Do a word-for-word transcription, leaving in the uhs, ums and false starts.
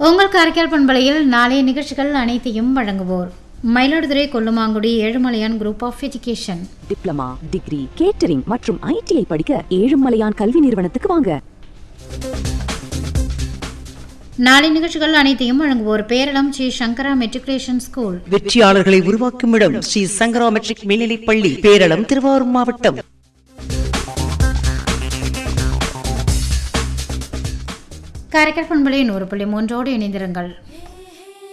உங்கள் காரைக்கால் பண்பலையில் நாளைய நிகழ்ச்சிகள் அனைத்தையும் வழங்குவோர் Mayiladuthurai Kollumangudi Ezhumalaiyan group of education. Diploma, degree, catering மற்றும் ஐடிஐ படிக்க ஏழுமலையான் கல்வி நிறுவனத்துக்கு வாங்க. நாளை நிகழ்ச்சிகள் அனைத்தையும் வழங்குவோர் பேரளம் ஸ்ரீ சங்கரா மெட்ரிகுலேஷன் ஸ்கூல். வெற்றியாளர்களை உருவாக்கும் இடம் ஸ்ரீ சங்கரா மெட்ரிக் மேல்நிலைப் பள்ளி, பேரளம், திருவாரூர் மாவட்டம். காரைக்கால் பண்பலை நூறு புள்ளி மூன்றோடு இணைந்திருங்கள்.